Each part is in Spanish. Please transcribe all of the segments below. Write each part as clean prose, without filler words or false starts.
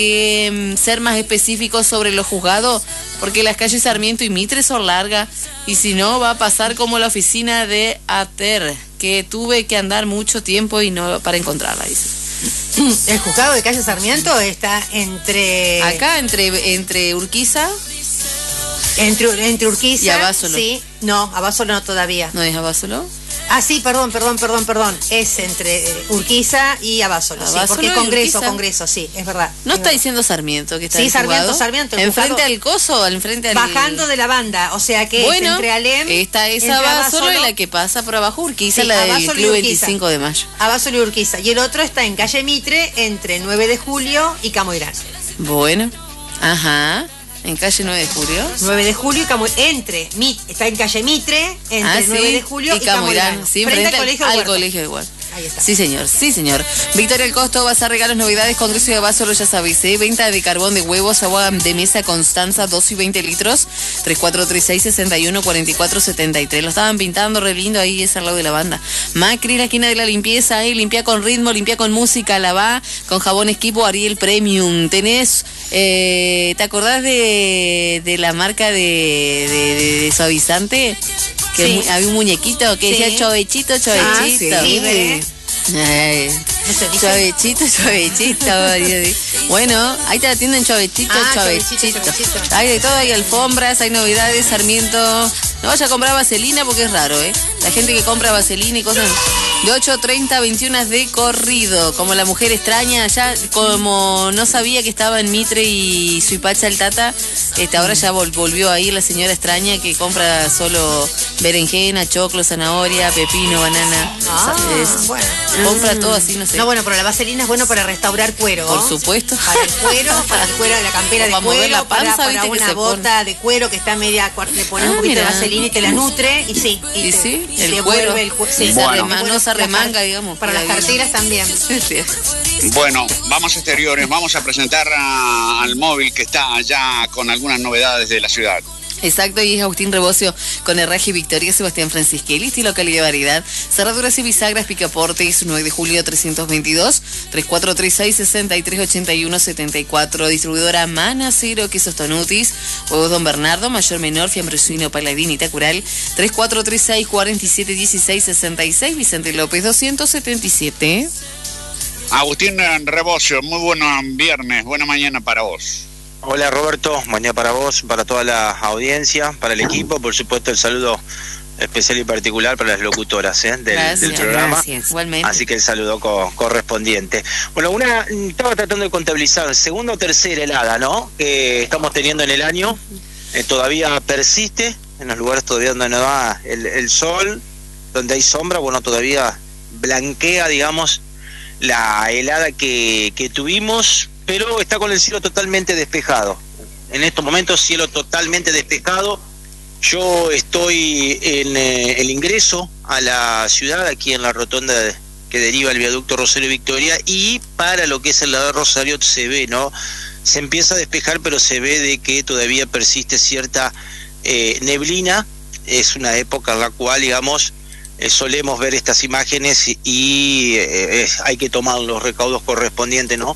ser más específicos sobre los juzgados, porque las calles Sarmiento y Mitre son largas, y si no va a pasar como la oficina de ATER, que tuve que andar mucho tiempo y no para encontrarla, dice. El juzgado de calle Sarmiento está entre... Acá, entre Urquiza... Entre Urquiza... Y Abasolo. Sí, no, Abasolo no todavía. ¿No es Abasolo? Ah, sí, perdón. Es entre Urquiza y Abasolo, sí, porque Congreso, sí, es verdad. ¿No está diciendo Sarmiento que está sí, el juzgado? Sarmiento. ¿Enfrente al coso? ¿Enfrente al...? Bajando de la banda, o sea que bueno, es entre Alem... Esta es Abasolo y la que pasa por abajo Urquiza, sí, la del Club 25 de Mayo. Abasolo y Urquiza. Y el otro está en calle Mitre, entre 9 de Julio y Camoirán. Bueno, ajá. En calle 9 de Julio. 9 de Julio y está en calle Mitre, entre 9 de Julio y Camoirán. Sí, frente al colegio de Huerta. Ahí está. Sí, señor. Victoria El Costo, vas a regalos, novedades, Congreso de Abasolo, ya sabéis, venta de carbón de huevos, agua de mesa Constanza, 2 y 20 litros, 3436-614473. Lo estaban pintando re lindo ahí, es al lado de la banda. Macri, la esquina de la limpieza, limpia con ritmo, limpia con música, lavá con jabón Esquipo Ariel Premium. Tenés, ¿te acordás de la marca de suavizante? Que sí. Había un muñequito que decía chovechito. Chovechito. Bueno, ahí te atienden chovechito. Hay de todo, hay alfombras, hay novedades, Sarmiento. No vaya a comprar vaselina porque es raro, La gente que compra vaselina y cosas de 8:30 a 21 de corrido, como la mujer extraña, ya como no sabía que estaba en Mitre y Suipacha el Tata, ahora ya volvió ahí la señora extraña que compra solo berenjena, choclo, zanahoria, pepino, banana. Bueno. Compra todo así, no sé. No, bueno, pero la vaselina es bueno para restaurar cuero. Por supuesto. Para el cuero de la campera de cuero, la panza, para una bota de cuero que está media, le pones un poquito de vaselina y te la nutre, y sí. El cuero. Sí, bueno. No se remanga, digamos. Para las carteras también. Sí. Bueno, vamos a exteriores, vamos a presentar al móvil que está allá con algunas novedades de la ciudad. Exacto, y es Agustín Rebocio con Herraje Victoria, Sebastián Francisquelli, estilo, calidad y variedad. Cerraduras y bisagras, Picaportes, 9 de julio 322, 3436-6381-74. Distribuidora Manacero, quesos Tonutis, huevos Don Bernardo, mayor menor, fiambre suino, Paladín y Tacural, 3436-4716-66, Vicente López 277. Agustín Rebocio, muy buen viernes, buena mañana para vos. Hola Roberto, mañana para vos, para toda la audiencia, para el equipo, por supuesto el saludo especial y particular para las locutoras del programa. Gracias, igualmente. Así que el saludo correspondiente. Bueno, estaba tratando de contabilizar, segunda o tercera helada, ¿no? Que estamos teniendo en el año, todavía persiste, en los lugares todavía donde no da el sol, donde hay sombra, bueno, todavía blanquea, digamos, la helada que tuvimos, pero está con el cielo totalmente despejado. En estos momentos, cielo totalmente despejado. Yo estoy en el ingreso a la ciudad, aquí en la rotonda que deriva el viaducto Rosario Victoria, y para lo que es el lado de Rosario se ve, ¿no? Se empieza a despejar, pero se ve de que todavía persiste cierta neblina. Es una época en la cual, digamos, solemos ver estas imágenes y hay que tomar los recaudos correspondientes, ¿no?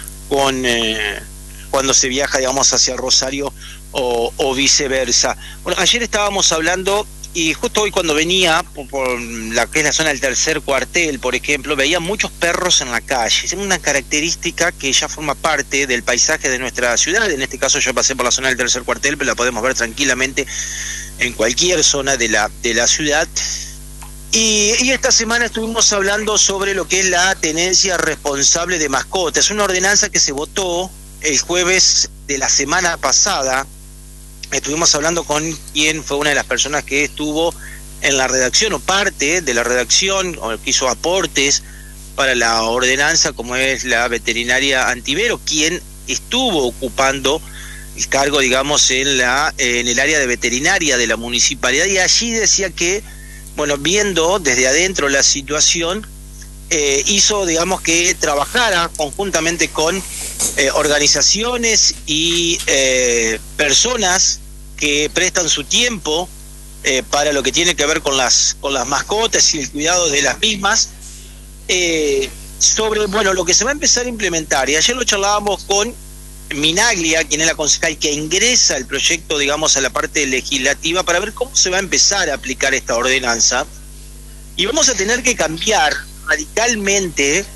Cuando se viaja, digamos, hacia Rosario o viceversa. Bueno, ayer estábamos hablando, y justo hoy cuando venía por la que es la zona del tercer cuartel, por ejemplo, veía muchos perros en la calle. Es una característica que ya forma parte del paisaje de nuestra ciudad. En este caso yo pasé por la zona del tercer cuartel, pero la podemos ver tranquilamente en cualquier zona de la ciudad. Y esta semana estuvimos hablando sobre lo que es la tenencia responsable de mascotas. Es una ordenanza que se votó el jueves de la semana pasada. Estuvimos hablando con quien fue una de las personas que estuvo en la redacción o parte de la redacción, o que hizo aportes para la ordenanza, como es la veterinaria Antivero, quien estuvo ocupando el cargo, digamos, en el área de veterinaria de la municipalidad, y allí decía que, bueno, viendo desde adentro la situación, hizo, digamos, que trabajara conjuntamente con organizaciones y personas que prestan su tiempo para lo que tiene que ver con las mascotas y el cuidado de las mismas, sobre, bueno, lo que se va a empezar a implementar. Y ayer lo charlábamos con Minaglia, quien es la concejal que ingresa el proyecto, digamos, a la parte legislativa, para ver cómo se va a empezar a aplicar esta ordenanza. Y vamos a tener que cambiar radicalmente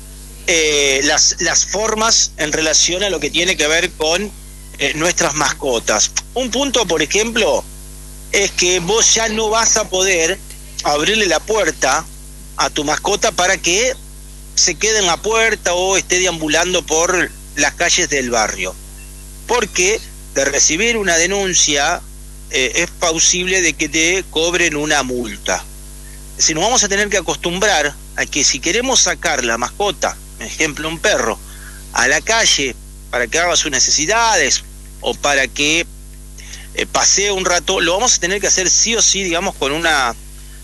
las formas en relación a lo que tiene que ver con nuestras mascotas. Un punto, por ejemplo, es que vos ya no vas a poder abrirle la puerta a tu mascota para que se quede en la puerta o esté deambulando por las calles del barrio, porque de recibir una denuncia es plausible de que te cobren una multa. Si nos vamos a tener que acostumbrar a que si queremos sacar la mascota, por ejemplo un perro, a la calle para que haga sus necesidades o para que pasee un rato, lo vamos a tener que hacer sí o sí, digamos, con una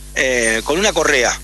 correa.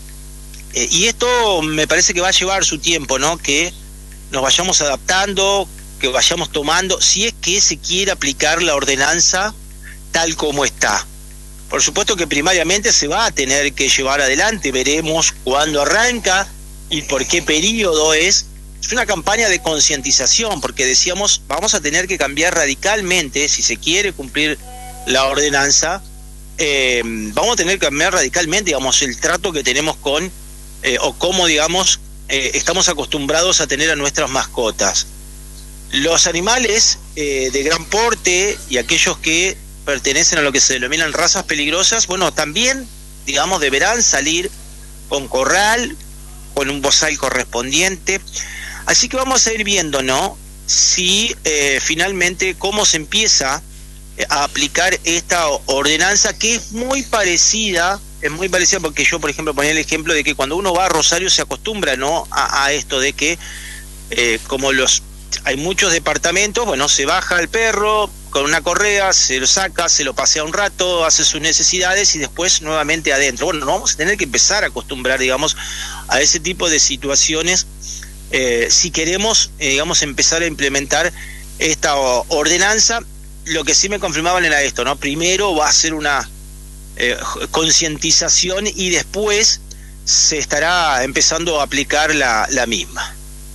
Y esto me parece que va a llevar su tiempo, ¿no? Que nos vayamos adaptando, que vayamos tomando, si es que se quiere aplicar la ordenanza tal como está. Por supuesto que primariamente se va a tener que llevar adelante, veremos cuándo arranca y por qué periodo es. Es una campaña de concientización, porque decíamos, vamos a tener que cambiar radicalmente, si se quiere cumplir la ordenanza, vamos a tener que cambiar radicalmente, digamos, el trato que tenemos con, o cómo, digamos, estamos acostumbrados a tener a nuestras mascotas. Los animales de gran porte y aquellos que pertenecen a lo que se denominan razas peligrosas, bueno, también, digamos, deberán salir con corral, con un bozal correspondiente. Así que vamos a ir viendo, ¿no? Si finalmente cómo se empieza a aplicar esta ordenanza, que es muy parecida porque yo, por ejemplo, ponía el ejemplo de que cuando uno va a Rosario se acostumbra, ¿no? a esto de que como hay muchos departamentos, bueno, se baja el perro con una correa, se lo saca, se lo pasea un rato, hace sus necesidades y después nuevamente adentro. Bueno, nos vamos a tener que empezar a acostumbrar, digamos, a ese tipo de situaciones si queremos, digamos, empezar a implementar esta ordenanza. Lo que sí me confirmaban era esto, ¿no? Primero va a ser una concientización y después se estará empezando a aplicar la misma.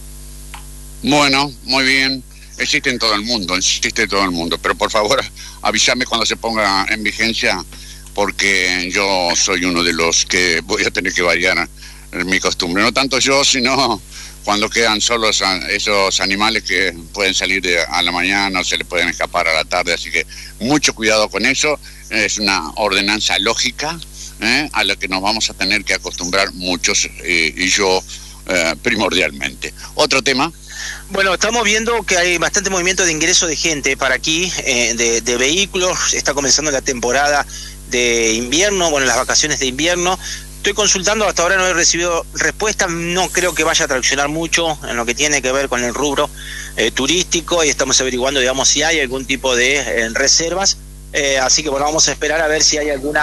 Bueno, muy bien. Existe en todo el mundo, pero por favor avísame cuando se ponga en vigencia, porque yo soy uno de los que voy a tener que variar mi costumbre. No tanto yo, sino cuando quedan solos esos animales que pueden salir a la mañana o se les pueden escapar a la tarde, así que mucho cuidado con eso. Es una ordenanza lógica a la que nos vamos a tener que acostumbrar muchos y yo primordialmente. Otro tema. Bueno, estamos viendo que hay bastante movimiento de ingreso de gente para aquí, de vehículos. Está comenzando la temporada de invierno, bueno, las vacaciones de invierno. Estoy consultando, hasta ahora no he recibido respuesta, no creo que vaya a traccionar mucho en lo que tiene que ver con el rubro turístico, y estamos averiguando, digamos, si hay algún tipo de reservas, así que bueno, vamos a esperar a ver si hay algún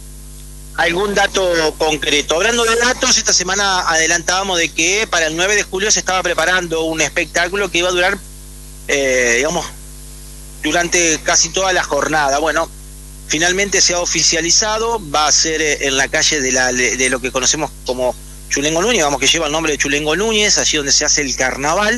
dato concreto. Hablando de datos, esta semana adelantábamos de que para el 9 de julio se estaba preparando un espectáculo que iba a durar, digamos, durante casi toda la jornada. Bueno, finalmente se ha oficializado, va a ser en la calle de lo que conocemos como Chulengo Núñez, digamos, que lleva el nombre de Chulengo Núñez, allí donde se hace el carnaval.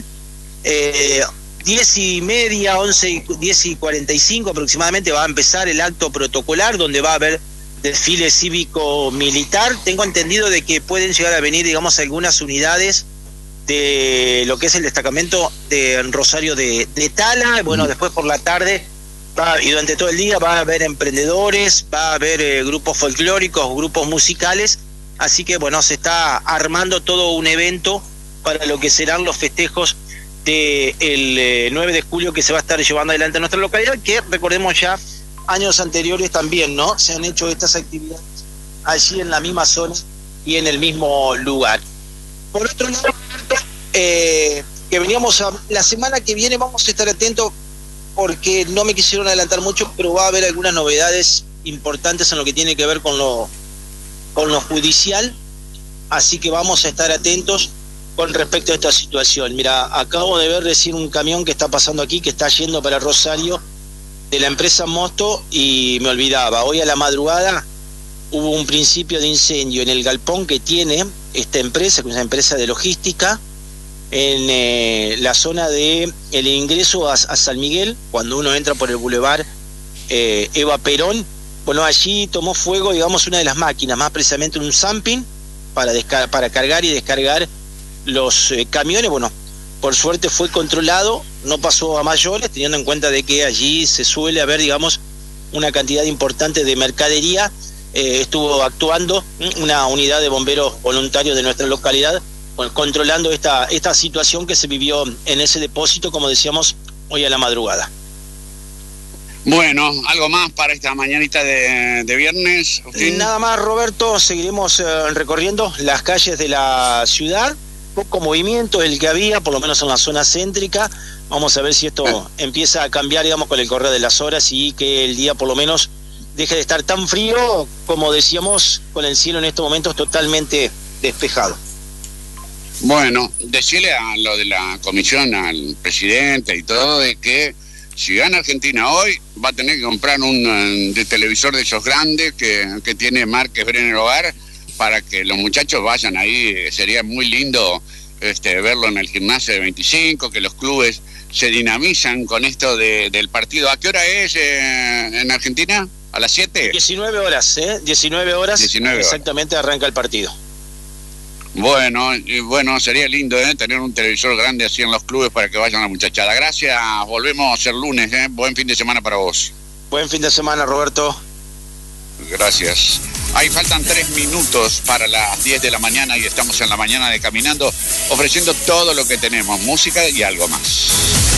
10:30, 10:45 aproximadamente va a empezar el acto protocolar, donde va a haber desfile cívico-militar. Tengo entendido de que pueden llegar a venir, digamos, algunas unidades de lo que es el destacamento de Rosario de Tala. Bueno, después por la tarde y durante todo el día va a haber emprendedores, va a haber grupos folclóricos, grupos musicales, así que bueno, se está armando todo un evento para lo que serán los festejos del 9 de julio que se va a estar llevando adelante en nuestra localidad, que recordemos ya años anteriores también, ¿no? Se han hecho estas actividades allí en la misma zona y en el mismo lugar. Por otro lado, que veníamos la semana que viene vamos a estar atentos, porque no me quisieron adelantar mucho, pero va a haber algunas novedades importantes en lo que tiene que ver con lo judicial, así que vamos a estar atentos con respecto a esta situación. Mira, acabo de ver recién un camión que está pasando aquí, que está yendo para Rosario, de la empresa Mosto, y me olvidaba, hoy a la madrugada hubo un principio de incendio en el galpón que tiene esta empresa, que es una empresa de logística, en la zona de el ingreso a San Miguel, cuando uno entra por el bulevar Eva Perón. Bueno, allí tomó fuego, digamos, una de las máquinas, más precisamente un zamping para cargar y descargar los camiones. Bueno, por suerte fue controlado, no pasó a mayores, teniendo en cuenta de que allí se suele haber, digamos, una cantidad importante de mercadería. Estuvo actuando una unidad de bomberos voluntarios de nuestra localidad, controlando esta situación que se vivió en ese depósito, como decíamos, hoy a la madrugada. Bueno, ¿algo más para esta mañanita de viernes, Agustín? Nada más, Roberto, seguiremos recorriendo las calles de la ciudad. Poco movimiento el que había, por lo menos en la zona céntrica. Vamos a ver si esto empieza a cambiar, digamos, con el correr de las horas y que el día por lo menos deje de estar tan frío, como decíamos, con el cielo en estos momentos totalmente despejado. Bueno, decirle a lo de la comisión, al presidente y todo, de que si gana Argentina hoy, va a tener que comprar un televisor de esos grandes que tiene Márquez Brenner Hogar, para que los muchachos vayan ahí. Sería muy lindo verlo en el gimnasio de 25, que los clubes se dinamizan con esto del partido. ¿A qué hora es en Argentina? ¿A las 7? 19 horas, 19 horas, exactamente arranca el partido. Bueno, sería lindo tener un televisor grande así en los clubes para que vayan la muchachada. Gracias, volvemos a ser lunes, buen fin de semana para vos. Buen fin de semana, Roberto. Gracias. Ahí faltan 3 minutos para las 10 de la mañana y estamos en la mañana de Caminando, ofreciendo todo lo que tenemos, música y algo más.